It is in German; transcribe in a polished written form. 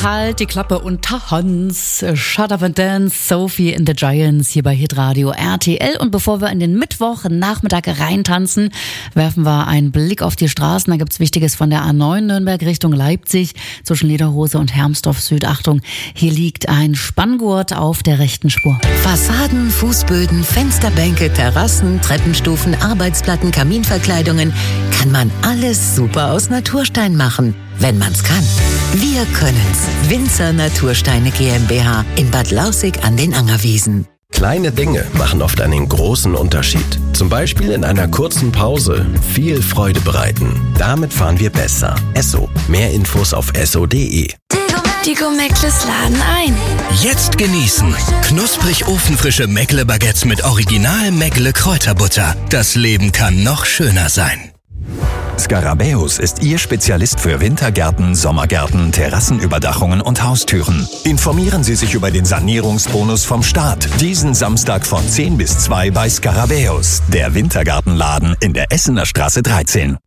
Halt die Klappe unter Hans. Shut up and dance, Sophie in the Giants hier bei Hitradio RTL. Und bevor wir in den Mittwochnachmittag reintanzen, werfen wir einen Blick auf die Straßen. Da gibt's Wichtiges von der A9 Nürnberg Richtung Leipzig zwischen Lederhose und Hermsdorf Süd. Achtung, hier liegt ein Spanngurt auf der rechten Spur. Fassaden, Fußböden, Fensterbänke, Terrassen, Treppenstufen, Arbeitsplatten, Kaminverkleidungen. Kann man alles super aus Naturstein machen. Wenn man's kann. Wir können's. Winzer Natursteine GmbH in Bad Lausick an den Angerwiesen. Kleine Dinge machen oft einen großen Unterschied. Zum Beispiel in einer kurzen Pause viel Freude bereiten. Damit fahren wir besser. Esso. Mehr Infos auf esso.de. Die Go-Meckles laden ein. Jetzt genießen. Knusprig ofenfrische Meckle-Baguettes mit Original Meckle-Kräuterbutter. Das Leben kann noch schöner sein. Scarabäus ist Ihr Spezialist für Wintergärten, Sommergärten, Terrassenüberdachungen und Haustüren. Informieren Sie sich über den Sanierungsbonus vom Staat. Diesen Samstag von 10 bis 2 bei Scarabäus, der Wintergartenladen in der Essener Straße 13.